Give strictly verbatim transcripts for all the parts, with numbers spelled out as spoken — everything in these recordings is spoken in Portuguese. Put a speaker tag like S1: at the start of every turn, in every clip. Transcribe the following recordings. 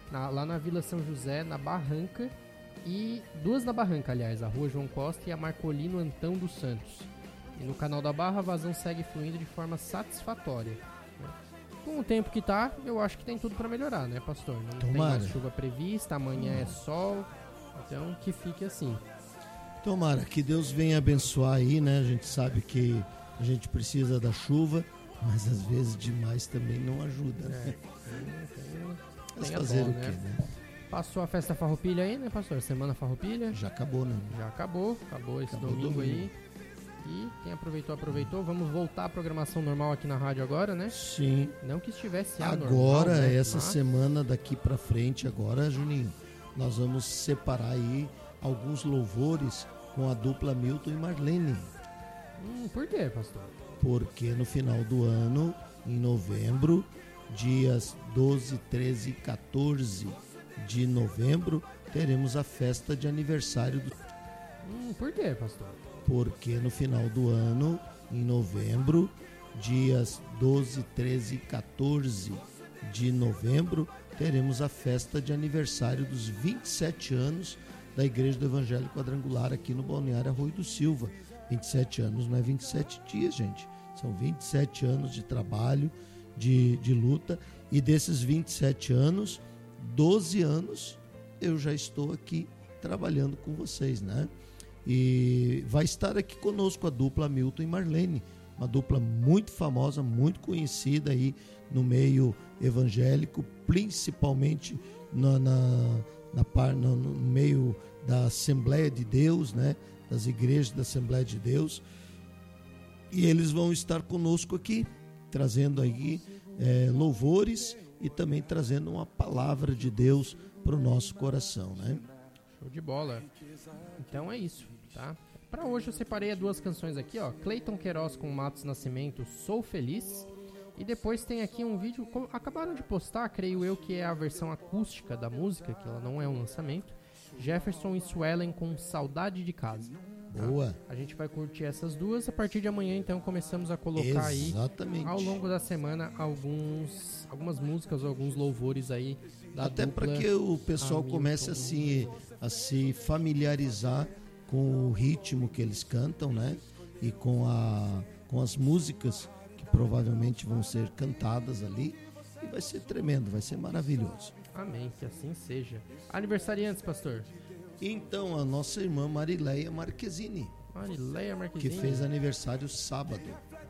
S1: na, lá na Vila São José, na Barranca, e duas na Barranca, aliás, a Rua João Costa e a Marcolino Antão dos Santos. E no Canal da Barra, a vazão segue fluindo de forma satisfatória. Né? Com o tempo que tá, eu acho que tem tudo para melhorar, né, pastor? Não Tomara. Tem mais chuva prevista, amanhã é sol, então que fique assim.
S2: Tomara, que Deus venha abençoar aí, né? A gente sabe que a gente precisa da chuva, mas às vezes demais também não ajuda, né?
S1: É, tem, tem,
S2: mas
S1: tem
S2: fazer
S1: bom,
S2: o quê,
S1: né?
S2: né?
S1: Passou a festa Farroupilha aí, né, pastor? Semana Farroupilha.
S2: Já acabou, né?
S1: Já acabou, acabou esse acabou domingo, domingo aí. E quem aproveitou, aproveitou. Vamos voltar à programação normal aqui na rádio agora, né?
S2: Sim.
S1: Não que estivesse
S2: agora,
S1: normal, né?
S2: essa
S1: Mas...
S2: semana daqui pra frente, agora, Juninho, nós vamos separar aí alguns louvores com a dupla Milton e Marlene.
S1: Hum, por quê, pastor?
S2: Porque no final do ano, em novembro, dias doze, treze e quatorze de novembro, teremos a festa de aniversário do...
S1: Hum, por quê, pastor?
S2: Porque no final do ano, em novembro, dias doze, treze e quatorze de novembro, teremos a festa de aniversário dos vinte e sete anos da Igreja do Evangelho Quadrangular aqui no Balneário Arroio do Silva. vinte e sete anos não é vinte e sete dias, gente. São vinte e sete anos de trabalho, de, de luta. E desses vinte e sete anos, doze anos eu já estou aqui trabalhando com vocês, né? E vai estar aqui conosco a dupla Milton e Marlene, uma dupla muito famosa, muito conhecida aí no meio evangélico, principalmente na, na, na, no, no meio da Assembleia de Deus, né? Das igrejas da Assembleia de Deus. E eles vão estar conosco aqui, trazendo aí é, louvores e também trazendo uma palavra de Deus para o nosso coração, né?
S1: Show de bola. Então é isso, tá? Para hoje eu separei duas canções aqui, ó. Cleiton Queiroz com Matos Nascimento, Sou Feliz. E depois tem aqui um vídeo, acabaram de postar, creio eu que é a versão acústica da música, que ela não é um lançamento. Jefferson e Suelen com Saudade de Casa.
S2: Boa.
S1: Tá? A gente vai curtir essas duas. A partir de amanhã, então, começamos a colocar
S2: Exatamente.
S1: aí, ao longo da semana, alguns, algumas músicas, alguns louvores aí da
S2: Até para que o pessoal comece a se, a se familiarizar com o ritmo que eles cantam, né? E com, a, com as músicas que provavelmente vão ser cantadas ali. E vai ser tremendo, vai ser maravilhoso.
S1: Amém, que assim seja. Aniversariantes, pastor?
S2: Então, a nossa irmã Marileia Marquezine.
S1: Marileia Marquezine.
S2: Que fez aniversário sábado.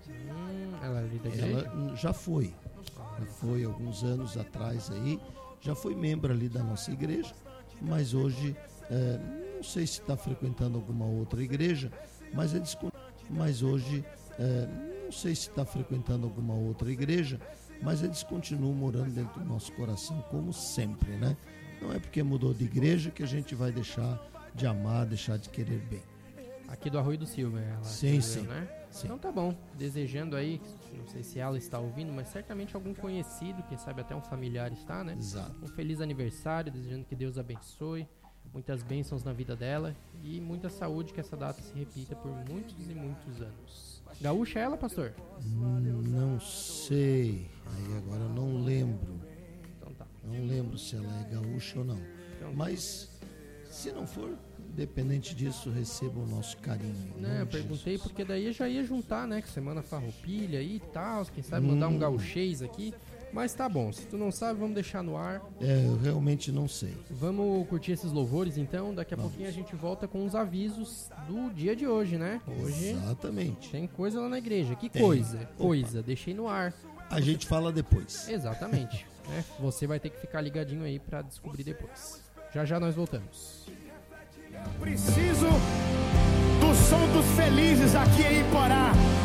S1: Hum, ela é ali da igreja?
S2: Ela já foi. Já foi alguns anos atrás aí. Já foi membro ali da nossa igreja. Mas hoje, é, não sei se está frequentando alguma outra igreja. Mas, é descon... mas hoje, é, não sei se está frequentando alguma outra igreja. Mas eles continuam morando dentro do nosso coração, como sempre, né? Não é porque mudou de igreja que a gente vai deixar de amar, deixar de querer bem.
S1: Aqui do Arroio do Silva, ela.
S2: Sim, sim,
S1: né?
S2: sim.
S1: Então tá bom. Desejando aí, não sei se ela está ouvindo, mas certamente algum conhecido, quem sabe até um familiar está, né?
S2: Exato.
S1: Um feliz aniversário, desejando que Deus abençoe, muitas bênçãos na vida dela e muita saúde, que essa data se repita por muitos e muitos anos. Gaúcha é ela, pastor?
S2: Hum, não sei. Aí agora eu não lembro.
S1: Então tá.
S2: Não lembro se ela é gaúcha ou não.
S1: Então,
S2: mas se não for, independente disso, receba o nosso carinho.
S1: Né, eu perguntei Jesus. Porque daí eu já ia juntar, né? Que semana Farroupilha aí e tal. Quem sabe mandar hum. um gauchês aqui. Mas tá bom, se tu não sabe, vamos deixar no ar.
S2: É, eu realmente não sei.
S1: Vamos curtir esses louvores então. Daqui a vamos. pouquinho a gente volta com os avisos do dia de hoje, né? Hoje
S2: Exatamente.
S1: Tem coisa lá na igreja. Que
S2: tem.
S1: coisa?
S2: Opa.
S1: Coisa, deixei no ar.
S2: A Você... gente fala depois.
S1: Exatamente. né? Você vai ter que ficar ligadinho aí pra descobrir depois. Já já nós voltamos.
S3: Eu preciso do som dos felizes aqui em Porá.